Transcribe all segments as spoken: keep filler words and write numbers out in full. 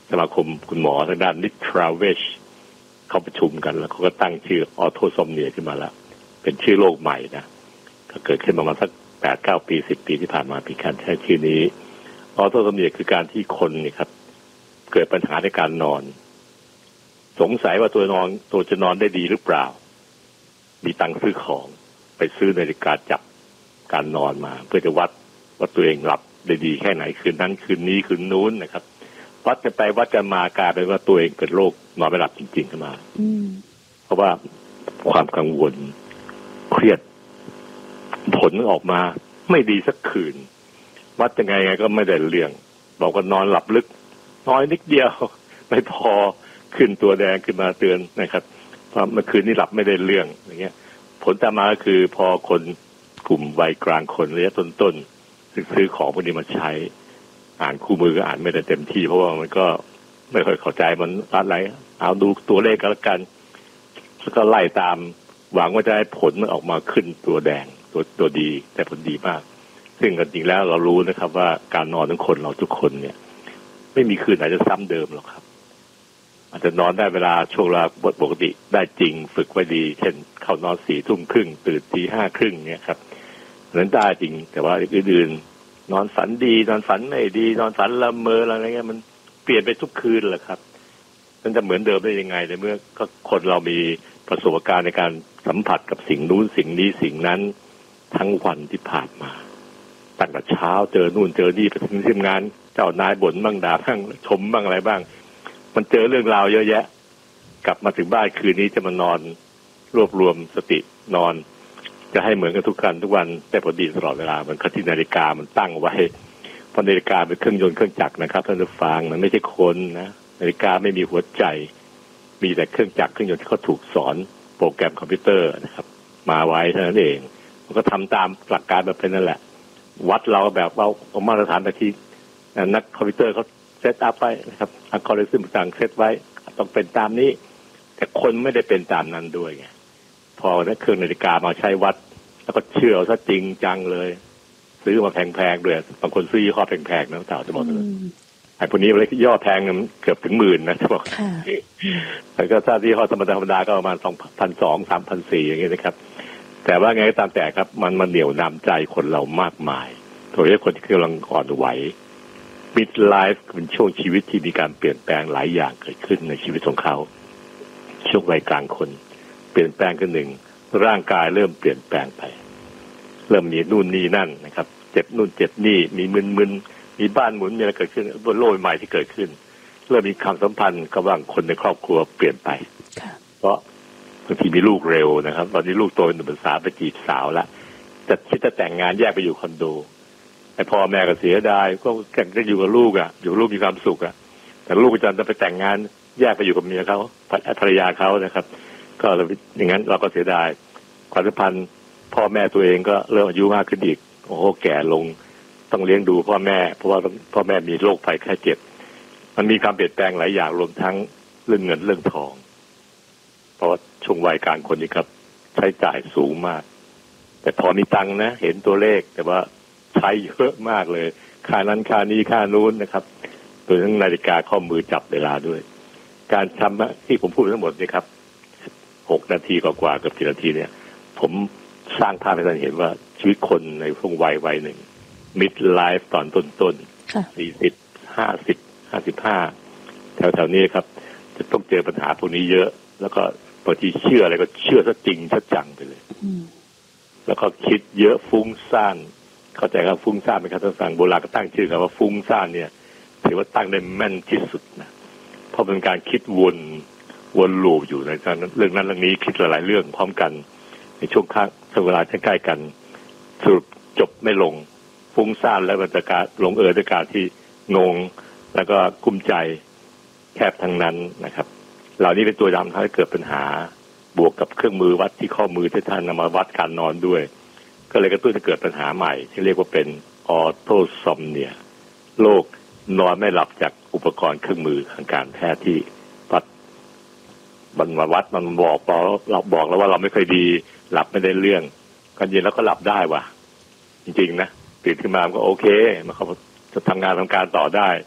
สมาคมคุณหมอทางด้านนิทราเวชเขาประชุมกันแล้วเขาก็ตั้งชื่อออโทซอมเนียขึ้นมาแล้วเป็นชื่อโรคใหม่นะก็เกิดขึ้นประมาณสักแปดเก้าปีสิบปีที่ผ่านมามีการใช้ชื่อนี้ออโทซอมเนียคือการที่คนนี่ครับเกิดปัญหาในการนอนสงสัยว่าตัวนอนตัวจะนอนได้ดีหรือเปล่ามีตังค์ซื้อของไปซื้อนาฬิกาจับการนอนมาเพื่อจะวัดว่าตัวเองหลับได้ดีแค่ไหนคืนนั้นคืนนี้คืนนู้นนะครับวัดกันไปวัดกันมากลายเป็นว่าตัวเองเกิดโรคนอนไม่หลับจริงๆขึ้นมาเพราะว่าความกังวลเครียดผลออกมาไม่ดีสักคืนวัดยังไงไงก็ไม่ได้เรื่องบอกว่านอนหลับลึกน้อยนิดเดียวไม่พอขึ้นตัวแดงขึ้นมาเตือนนะครับเพราะเมื่อคืนนี้หลับไม่ได้เรื่องอย่างเงี้ยผลตามมาก็คือพอคนกลุ่มวัยกลางคนระยะต้นๆซื้อของพวกนี้มาใช้อ่านคู่มือก็อ่านไม่ได้เต็มที่เพราะว่ามันก็ไม่ค่อยเข้าใจมันอะไรเอาดูตัวเลขกันแล้วกันแล้วก็ไล่ตามหวังว่าจะให้ผลมันออกมาขึ้นตัวแดงตัวตัวดีแต่ผลดีมากซึ่งจริงๆแล้วเรารู้นะครับว่าการนอนของคนเราทุกคนเนี่ยไม่มีคืนไหนจะซ้ำเดิมหรอกครับอาจจะนอนได้เวลาช่วงเวลาปกติได้จริงฝึกไว้ดีเช่นเข้านอนสี่ทุ่มครึ่งตื่นตีห้าครึ่งเนี่ยครับนั้นได้จริงแต่ว่าอื่นๆนอนฝันดีนอนฝันไม่ดีนอนฝันละเมออะไรเงี้ยมันเปลี่ยนไปทุกคืนแหละครับมันจะเหมือนเดิมได้ยังไงในเมื่อก็คนเรามีประสบการณ์ในการสัมผัสกับสิ่งนู้นสิ่งนี้สิ่งนั้นทั้งวันที่ผ่านมาตั้งแต่เช้าเจอนู่นเจอนี่ไปถึงที่ทำงานเจ้านายบ่นบ้างด่าบ้างชมบ้างอะไรบ้างมันเจอเรื่องราวเยอะแยะกลับมาถึงบ้านคืนนี้จะมานอนรวบรวมสตินอนจะให้เหมือนกันทุกกันทุกวันแต่พอดีตลอดเวลามันที่นาฬิกามันตั้งไว้เพราะนาฬิกาเป็นเครื่องยนต์เครื่องจักรนะครับท่านผู้ฟังมันไม่ใช่คนนะนาฬิกาไม่มีหัวใจมีแต่เครื่องจักรเครื่องยนต์ที่เขาถูกสอนโปรแกรมคอมพิวเตอร์นะครับมาไว้เท่านั้นเองมันก็ทำตามหลักการแบบนั้นแหละวัดเราแบบว่าเอามาตรฐานไปที่นักคอมพิวเตอร์เขาเซตอัพไว้นะครับอัลกอริทึมต่างๆเซตไว้ต้องเป็นตามนี้แต่คนไม่ได้เป็นตามนั้นด้วยไงพอเครื่องนาฬิกามาใช้วัดแล้วก็เชื่อเอาซะจริงจังเลยซื้อมาแพงๆด้วยบางคนซื้อยี่ห้อแพงๆนะเต่าจะบอกเลยไอ้พวกนี้เลยย่อแพงเกือบถึงหมื่นนะจะบอกแต่ก็ถ้าที่ห้อธรรมดาธรรมดาก็ประมาณสองพันสองสามพันสี่อย่างเงี้ยนะครับแต่ว่าไงก็ตามแต่ครับมันมันเหนี่ยวนำใจคนเรามากมายโดยเฉพาะคนที่กำลังอ่อนไหวมิดไลฟ์เป็นช่วงชีวิตที่มีการเปลี่ยนแปลงหลายอย่างเกิดขึ้นในชีวิตของเขาช่วงวัยกลางคนเปลี่ยนแปลงกันหนึ่งร่างกายเริ่มเปลี่ยนแปลงไปเริ่มมีนู่นนี่นั่นนะครับเจ็บนู่นเจ็บนี่มีมึนๆมีบ้านหมุนมีอะไรเกิดขึ้นบนโลกใหม่ที่เกิดขึ้นเริ่มมีความสัมพันธ์ระหว่างคนในครอบครัวเปลี่ยนไปเพราะบางทีมีลูกเร็วนะครับตอนนี้ลูกโตเป็นหนุ่มเป็นสาวไปจีบสาวแล้วจะคิดจะแต่งงานแยกไปอยู่คอนโดไอ้พ่อแม่ก็เสียดายก็แข่งจะอยู่กับลูกอ่ะอยู่ลูกมีความสุขอ่ะแต่ลูกจะจะไปแต่งงานแยกไปอยู่กับเมียเขาภรรยาเขานะครับก็อย่างนั้นเราก็เสียดายความสัมพันธ์พ่อแม่ตัวเองก็เริ่มอายุมากขึ้นอีกโอ้โหแก่ลงต้องเลี้ยงดูพ่อแม่เพราะว่าพ่อแม่มีโรคภัยไข้เจ็บมันมีการเปลี่ยนแปลงหลายอย่างรวมทั้งเรื่องเงินเรื่องทองเพราะว่าช่วงวัยกลางคนนี้ครับใช้จ่ายสูงมากแต่พอมีตังค์นะเห็นตัวเลขแต่ว่าใช้เยอะมากเลยค่านั้นค่านี้ค่านู้นนะครับโดยทั้งนาฬิกาข้อมือจับเวลาด้วยการทำที่ผมพูดทั้งหมดนี่ครับหกนาทีกว่าๆเกือบสิบนาทีเนี่ยผมสร้างภาพให้ท่านเห็นว่าชีวิตคนในช่วงวัยวัยหนึ่ง mid life ตอนต้นๆสี่สิบห้าสิบห้าสิบห้าแถวๆนี้ครับจะต้องเจอปัญหาพวกนี้เยอะแล้วก็บางทีเชื่ออะไรก็เชื่อซะจริงซะจังไปเลยแล้วก็คิดเยอะฟุ้งซ่านเข้าใจครับฟุ้งซ่านเป็นคำสั่งโบราณก็ตั้งชื่อกันว่าฟุ้งซ่านเนี่ยถือว่าตั้งได้แม่นที่สุดนะเพราะเป็นการคิดวนวนลูปอยู่ในการเรื่องนั้นเรื่องนี้คิดหลายๆเรื่องพร้อมกันในช่วงข้างช่วงเวลาใกล้ๆกันสรุปจบไม่ลงฟุ้งซ่านและบรรยากาศลงเอยด้วยการที่งงแล้วก็กุ้มใจแคบทั้งนั้นนะครับเหล่านี้เป็นตัวดำทำให้เกิดปัญหาบวกกับเครื่องมือวัดที่ข้อมือที่ท่านนำมาวัดการนอนด้วยก็เลยกระตุ้นให้เกิดปัญหาใหม่ที่เรียกว่าเป็นออโทซอมเนียโรคนอนไม่หลับจากอุปกรณ์เครื่องมือทางการแพทย์ที่วัดมันมาวัดมันบอกเราเราบอกแล้วว่าเราไม่ค่อยดีหลับไม่ได้เรื่องกันเย็นแล้วก็หลับได้ว่ะจริงๆนะตื่นขึ้นมาก็โอเคมันเขาจะทำงานทำการต่อได้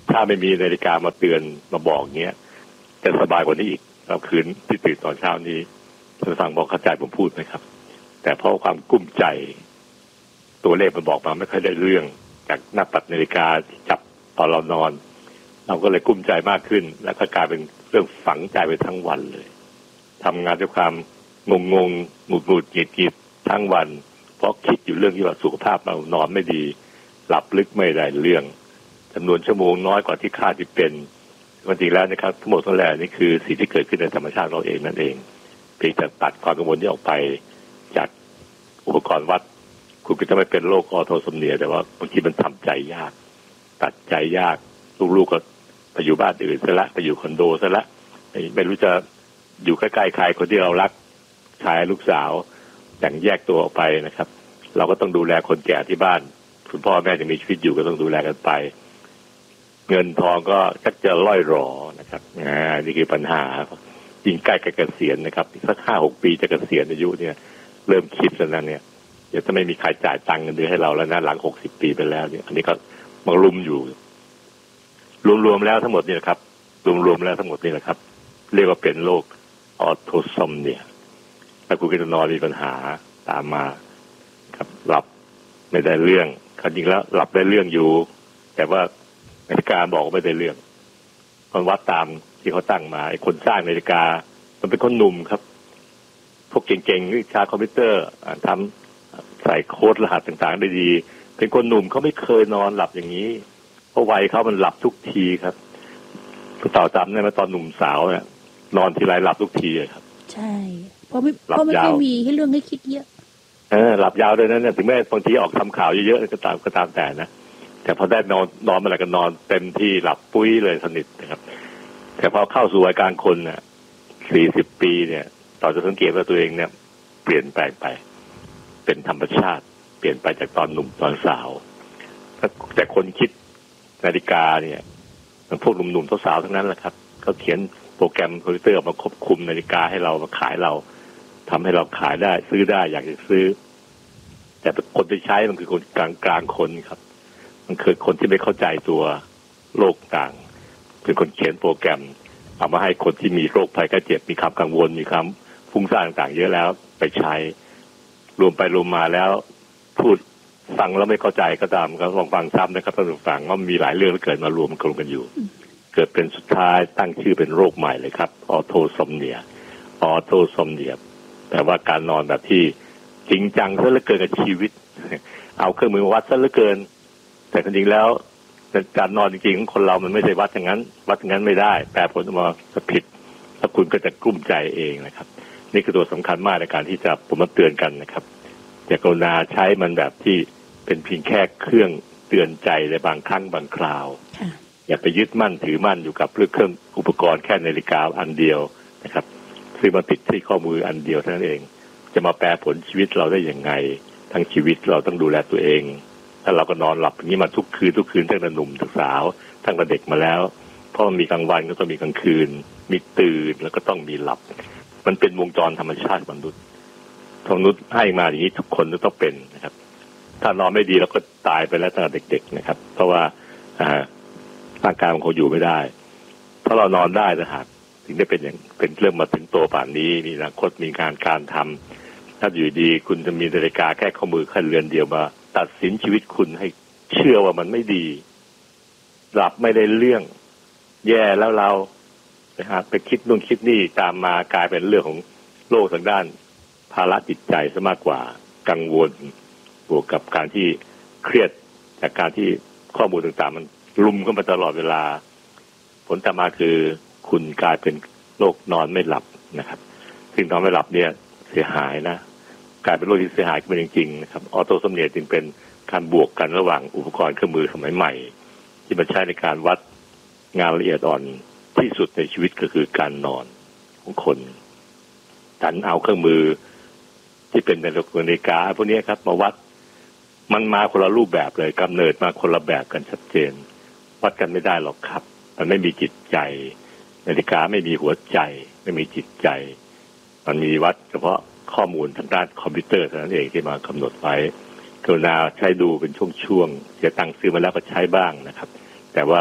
ถ้าไม่มีนาฬิกามาเตือนมาบอกเงี้ยจะสบายกว่านี้อีกเราคืนที่ตื่นตอนเช้านี้ท่านฟังบอกเข้าใจผมพูดไหมครับแต่เพราะความกุ้มใจตัวเลขมันบอกมาไม่ค่อยได้เรื่องจากหน้าปัดนาฬิกาที่จับตอนเรานอนเราก็เลยกุ้มใจมากขึ้นแล้วก็กลายเป็นเรื่องฝังใจไปทั้งวันเลยทำงานด้วยความงงงหงุดหงิดหงิดหงิดทั้งวันเพราะคิดอยู่เรื่องที่ว่าสุขภาพเรานอนไม่ดีหลับลึกไม่ได้เรื่องจำนวนชั่วโมงน้อยกว่าที่คาดที่เป็นจริงๆแล้วนะครับทั้งหมดทั้งแหล่นี่คือสิ่งที่เกิดขึ้นในธรรมชาติเราเองนั่นเองเพียงแต่ตัดความกังวลนี้ออกไปจากอุปกรณ์วัดคุณก็จะไม่เป็นโรคออโทซัมเนียแต่ว่าบางทีมันทำใจยากตัดใจยากลูกๆก็ไปอยู่บ้านอื่นซะละไปอยู่คอนโดซะละไม่รู้จะอยู่ใกล้ๆใครคนที่เรารักชายลูกสาวแต่งแยกตัวออกไปนะครับเราก็ต้องดูแลคนแก่ที่บ้านคุณพ่อแม่ยังมีชีวิตอยู่ก็ต้องดูแลกันไปเงินทองก็ชักจะล่อยหรอนะครับอ่านี่คือปัญหายิ่งใกล้กับเกษียณนะครับสักห้าหกปีจะเกษียณอายุเนี่ยเริ่มคิดแล้วนั่นเนี่ยเดี๋ยวจะไม่มีใครจ่ายตังค์เงินเดือนให้เราแล้วนะหลังหกสิบปีไปแล้วเนี่ยอันนี้ก็มารุมอยู่รวมๆแล้วทั้งหมดนี่แหละครับรวมๆแล้วทั้งหมดนี่แหละครับเรียกว่าเป็นโรคออโทซัมเนียถ้าคุณกินนอนมีปัญหาตามมาครับหลับไม่ได้เรื่องจริงแล้วหลับได้เรื่องอยู่แต่ว่านาฬิกาบอกไม่ได้เรื่องมันวัดตามที่เขาตั้งมาไอ้คนสร้างนาฬิกามันเป็นคนหนุ่มครับพวกเก่งๆวิชาคอมพิวเตอร์ทำใส่โค้ดรหัสต่างๆได้ดีเป็นคนหนุ่มเขาไม่เคยนอนหลับอย่างนี้เพราะวัยเขามันหลับทุกทีครับต่อจำได้ไหมตอนหนุ่มสาวเนี่ยนอนทีไรหลับทุกทีครับใช่เพราะไม่เพราะไม่ค่อยมีให้เรื่องให้คิดเยอะเออหลับยาวด้วยนะเนี่ยถึงแม้บางทีออกทำข่าวเยอะๆก็ตามก็ตามแต่นะแต่พอได้นอนนอนเมื่อไหร่ก็นอนเต็มที่หลับปุ้ยเลยสนิทนะครับแต่พอเข้าสู่วัยกลางคนเนี่ยสี่สิบปีเนี่ยต่อจะสังเกตว่าตัวเองเนี่ยเปลี่ยนแปลงไปเป็นธรรมชาติเปลี่ยนไปจากตอนหนุ่มตอนสาวแต่คนคิดนาฬิกาเนี่ยมันพวกหนุ่มๆสาวๆทั้งนั้นแหละครับเขาเขียนโปรแกรมคอมพิวเตอร์มาควบคุมนาฬิกาให้เรามาขายเราทำให้เราขายได้ซื้อได้อยากจะซื้อแต่คนที่ใช้มันคือคนกลางกลางคนครับมันคือคนที่ไม่เข้าใจตัวโลกต่างเป็นคนเขียนโปรแกรมเอามาให้คนที่มีโรคภัยไข้เจ็บมีความกังวลมีความฟุ้งซ่านต่างๆเยอะแล้วไปใช้รวมไปรวมมาแล้วพูดฟังแล้วไม่เข้าใจก็ตามก็ลองฟังซ้ำนะครับท่านผู้ฟังว่ามีหลายเรื่องที่เกิดมารวมกันกันอยู่เกิดเป็นสุดท้ายตั้งชื่อเป็นโรคใหม่เลยครับออโทซัมเนียออโทซัมเนียแต่ว่าการนอนแบบที่จริงจังซะเหลือเกินกับชีวิตเอาเครื่องมือวัดซะเหลือเกินแต่จริงๆแล้วการนอนจริงๆของคนเรามันไม่ใช่วัดอย่างนั้นวัดอย่างนั้นไม่ได้แต่ผลออกมาจะผิดแล้วคุณก็จะกลุ้มใจเองนะครับนี่คือตัวสำคัญมากในการที่จะผมมาเตือนกันนะครับอย่ากรุณาใช้มันแบบที่เป็นเพียงแค่เครื่องเตือนใจในบางครั้งบางคราวอย่าไปยึดมั่นถือมั่นอยู่กับเครื่องอุปกรณ์แค่นาฬิกาอันเดียวนะครับซึ่งมันติดที่ข้อมืออันเดียวเท่านั้นเองจะมาแปรผลชีวิตเราได้อย่างไงทั้งชีวิตเราต้องดูแลตัวเองถ้าเราก็นอนหลับอย่างนี้มาทุกคืนทุกคืนตั้งแต่หนุ่มถึงสาวตั้งแต่เด็กมาแล้วเพราะมันมีกลางวันก็ต้องมีกลางคืนมีตื่นแล้วก็ต้องมีหลับมันเป็นวงจรธรรมชาติมนุษย์มนุษย์ให้มาอย่างนี้ทุกคนต้องเป็นนะครับถ้านอนไม่ดีเราก็ตายไปแล้วตั้งแต่เด็กๆนะครับเพราะว่าร่างกายของเขาอยู่ไม่ได้ถ้าเรานอนได้นะฮะถึงได้เป็นอย่างเป็นเริ่มมาถึงโตป่านนี้มีอนาคตมีการการทำถ้าอยู่ดีคุณจะมีนาฬิกาแค่ข้อมือแค่เรือนเดียวมาตัดสินชีวิตคุณให้เชื่อว่ามันไม่ดีหลับไม่ได้เรื่องแย่แล้วเรานะฮะไปคิดนู่นคิดนี่ตามมากลายเป็นเรื่องของโลกทางด้านภาระจิตใจซะมากกว่ากังวลบวกกับการที่เครียดจากการที่ข้อมูลต่างๆมันลุมเข้ามาตลอดเวลาผลตามมาคือคุณกลายเป็นโรคนอนไม่หลับนะครับซึ่งนอนไม่หลับเนี่ยเสียหายนะกลายเป็นโรคที่เสียหายขึ้นมาจริงๆนะครับออโตซัมเนียจึงเป็นการบวกกันระหว่างอุปกรณ์เครื่องมือสมัยใหม่ที่มันใช้ในการวัดงานละเอียดอ่อนที่สุดในชีวิตก็คือการนอนของคนดันเอาเครื่องมือที่เป็นนาฬิกาพวกนี้ครับมาวัดมันมาคนละรูปแบบเลยกำเนิดมาคนละแบบกันชัดเจนวัดกันไม่ได้หรอกครับมันไม่มีจิตใจนาฬิกาไม่มีหัวใจไม่มีจิตใจมันมีวัดเฉพาะข้อมูลทางด้านคอมพิวเตอร์เท่านั้นเองที่มากำหนดไว้กรุณาใช้ดูเป็นช่วงๆเสียตังค์ซื้อมาแล้วก็ใช้บ้างนะครับแต่ว่า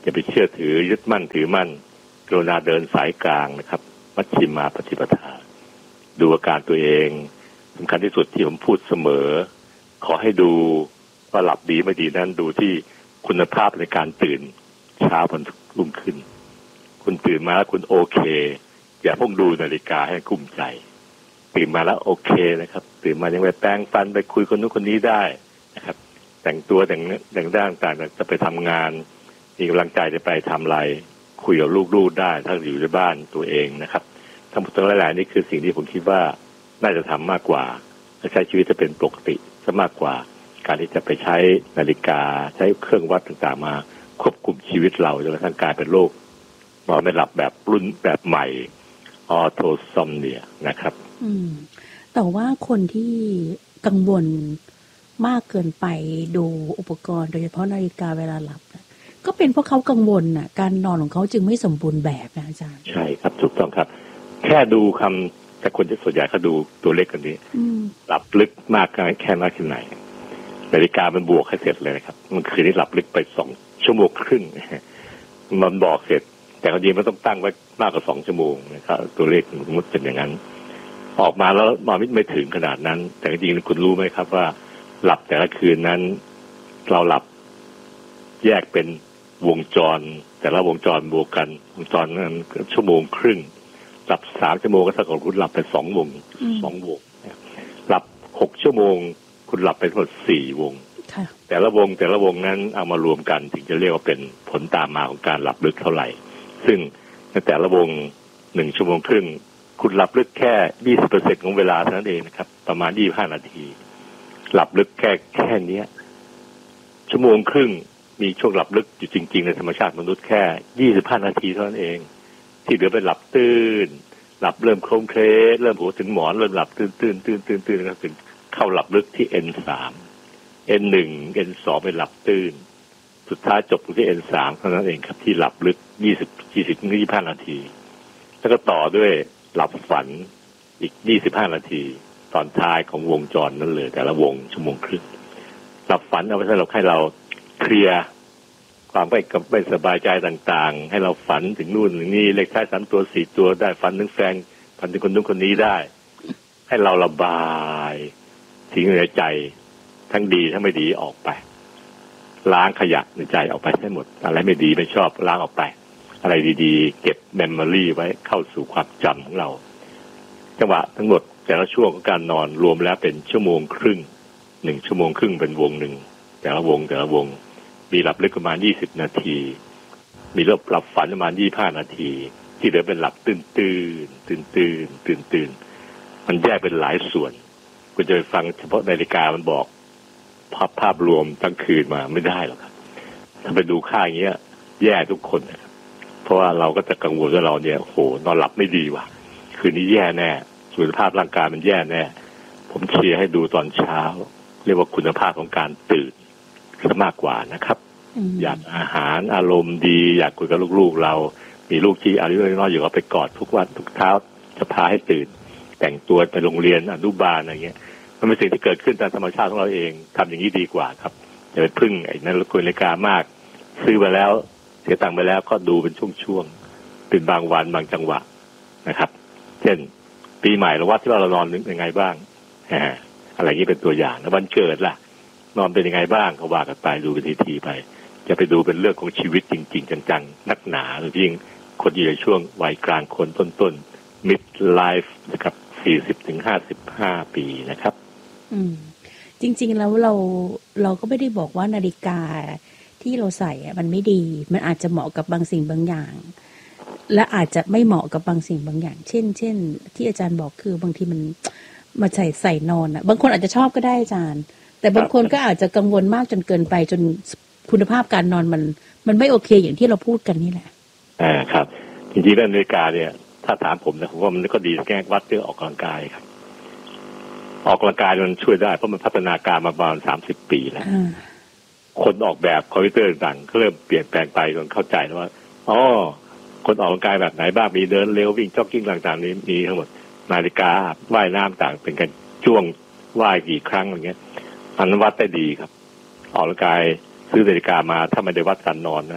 อย่าไปเชื่อถือยึดมั่นถือมั่นกรุณาเดินสายกลางนะครับมัชฌิมาปฏิปทาดูอาการตัวเองสำคัญที่สุดที่ผมพูดเสมอขอให้ดูว่าหลับดีไม่ดีนั้นดูที่คุณภาพในการตื่นเช้าวันรุ่งขึ้นคุณตื่นมาแล้วคุณโอเคอย่าเพิ่งดูนาฬิกาให้กุ้มใจตื่นมาแล้วโอเคนะครับตื่นมายังไปแปรงฟันไปคุยคนนู้นคนนี้ได้นะครับแต่งตัวแต่งแต่งด้านต่างๆจะไปทำงานมีกำลังใจจะไปทำอะไรคุยกับลูกๆได้ถ้าอยู่ในบ้านตัวเองนะครับทั้งหมดทั้งหลายนี่คือสิ่งที่ผมคิดว่าน่าจะทำมากกว่าใช้ชีวิตจะเป็นปกติซะมากกว่าการที่จะไปใช้นาฬิกาใช้เครื่องวัดต่างๆมาควบคุมชีวิตเราจนกระทั่งกลายเป็นโรคนอนไม่หลับแบบรุ่นแบบใหม่ออโทซอมเนียนะครับอืมแต่ว่าคนที่กังวลมากเกินไปดูอุปกรณ์โดยเฉพาะนาฬิกาเวลาหลับนะก็เป็นเพราะเขากังวลน่ะการนอนของเขาจึงไม่สมบูรณ์แบบนะอาจารย์ใช่ครับถูกต้องครับแค่ดูคำแต่คนที่ส่วนใหญ่เขาดูตัวเลขกันนี้หลับลึกมากแค่ไหนแค่ไหนนาฬิกามันบวกให้เสร็จเลยนะครับมันคืนนี้หลับลึกไปสองชั่วโมงครึ่งมันบอกเสร็จแต่จริงมันต้องตั้งไว้มากกว่าสองชั่วโมงนะครับตัวเลขสมมติเป็นอย่างนั้นออกมาแล้วมาไม่ไม่ถึงขนาดนั้นแต่จริงๆคุณรู้ไหมครับว่าหลับแต่ละคืนนั้นเราหลับแยกเป็นวงจรแต่ละวงจรบวกกันวงจรนั้นชั่วโมงครึ่งหลับสามชั่วโมงก็เท่ากับคุณหลับเป็นสองวงสองวงหลับหกชั่วโมงคุณหลับไปทั้งหมดสี่วงแต่ละวงแต่ละวงนั้นเอามารวมกันถึงจะเรียกว่าเป็นผลตามมาของการหลับลึกเท่าไหร่ซึ่งในแต่ละวงหนึ่งชั่วโมงครึ่งคุณหลับลึกแค่ยี่สิบเปอร์เซ็นต์ของเวลาเท่านั้นเองนะครับประมาณยี่สิบห้านาทีหลับลึกแค่แค่นี้ชั่วโมงครึ่งมีช่วงหลับลึกอยู่จริงๆในธรรมชาติมนุษย์แค่ยี่สิบห้านาทีเท่านั้นเองที่เหลือเป็นหลับตื่นหลับเริ่มโคลงเคล้เริ่มหัวถึงหมอนเริ่มหลับตื่นตื่นตื่นตื่นตื่นแล้วถึงเข้าหลับลึกที่ เอ็น สาม เอ็น หนึ่ง เอ็น สองเป็นหลับตื่นสุดท้ายจบที่ เอ็น สาม เท่านั้นเองครับที่หลับลึกยี่สิบ ยี่สิบถึงยี่สิบห้านาทีแล้วก็ต่อด้วยหลับฝันอีกยี่สิบห้านาทีตอนท้ายของวงจรนั้นเลยแต่ละวงชั่วโมงครึ่งหลับฝันเอาไว้สำหรับให้เราเคลียร์ความไม่ไม่สบายใจต่างๆให้เราฝันถึงนู่นถึงนี่เลขท้ายสามตัวสี่ตัวได้ฝันถึงแฟนฝันถึงคนนู้นคนนี้ได้ให้เราระบายสิ่งในใจทั้งดีทั้งไม่ดีออกไปล้างขยะในใจออกไปให้หมดอะไรไม่ดีไม่ชอบล้างออกไปอะไรดีๆเก็บเมมโมรี่ไว้เข้าสู่ความจำของเราจังหวะทั้งหมดแต่ละช่วงของการนอนรวมแล้วเป็นชั่วโมงครึ่งหนึ่งชั่วโมงครึ่งเป็นวงหนึ่งแต่ละวงแต่ละวงมีหลับลึกประมาณยี่สิบนาทีมีหลับหลับฝันประมาณยี่สิบห้านาทีที่เหลือเป็นหลับตื่นตื่นตื่นตื่นตื่นตื่นมันแยกเป็นหลายส่วนคุณจะไปฟังเฉพาะนาฬิกามันบอกภาพภาพรวมทั้งคืนมาไม่ได้หรอกครับถ้าไปดูค่าอย่างเงี้ยแย่ทุกคนนะครับเพราะว่าเราก็จะกังวลว่าเราเนี่ยโหนอนหลับไม่ดีว่ะคืนนี้แย่แน่สุขภาพร่างกายมันแย่แน่ผมเชียร์ให้ดูตอนเช้าเรียกว่าคุณภาพของการตื่นซะมากกว่านะครับอยากอาหารอารมณ์ดีอยากคุยกับลูกๆเรามีลูกที่อายุน้อยๆอยู่ก็ไปกอดทุกวันทุกเช้าจะพาให้ตื่นแต่งตัวไปโรงเรียนอนุบาลอะไรเงี้ยมันเป็นสิ่งที่เกิดขึ้นตามธรรมชาติของเราเองทำอย่างนี้ดีกว่าครับอย่าไปพึ่งไอ้นั่นรบกวนนาฬิกามากซื้อไปแล้วเสียตังค์ไปแล้วก็ดูเป็นช่วงๆตื่นบางวันบางจังหวะนะครับเช่นปีใหม่เราวัดที่ว่าเรานอนยังไงบ้างอะไรนี้เป็นตัวอย่างแล้ววันเกิดล่ะนอนเป็นยังไงบ้างก็ว่ากันไปดูเป็นทีๆไปจะไปดูเป็นเรื่องของชีวิตจริงๆจังๆนักหนาหรือยิ่งคนอยู่ในช่วงวัยกลางคนต้นๆ mid life นะครับสี่สิบถึงห้าสิบห้าปีนะครับอืมจริงๆแล้วเราเราก็ไม่ได้บอกว่านาฬิกาที่เราใส่มันไม่ดีมันอาจจะเหมาะกับบางสิ่งบางอย่างและอาจจะไม่เหมาะกับบางสิ่งบางอย่างเช่นเช่นที่อาจารย์บอกคือบางทีมันมาใส่ใส่นอนอ่ะบางคนอาจจะชอบก็ได้อาจารย์แต่บางคนก็อาจจะกังวลมากจนเกินไปจนคุณภาพการนอนมันมันไม่โอเคอย่างที่เราพูดกันนี่แหละอ่าครับจริงๆแล้วนาฬิกาเนี่ยถ้าถามผมนะผมว่ามันก็ดีแก้วัดเรื่องออกกำลังกายครับออกกำลังกายมันช่วยได้เพราะมันพัฒนาการมาประมาณสามสิบปีแล้วคนออกแบบคอมพิวเตอร์ต่างๆก็เริ่มเปลี่ยนแปลงไปจนเข้าใจแล้วว่าอ๋อคนออกกำลังกายแบบไหนบ้างมีเดินเร็ววิ่งจ็อกกิ้งต่างๆนี้มีทั้งหมดนาฬิกาว่ายน้ำต่างเป็นการจ้วงว่ายกี่ครั้งอย่างเงี้ยอันนั้นวัดได้ดีครับออกกำลังกายซื้อนาฬิกามาถ้าไม่ได้วัดการนอนนะ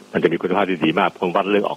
มันจะมีคุณภาพที่ดีมากผมวัดเรื่องออก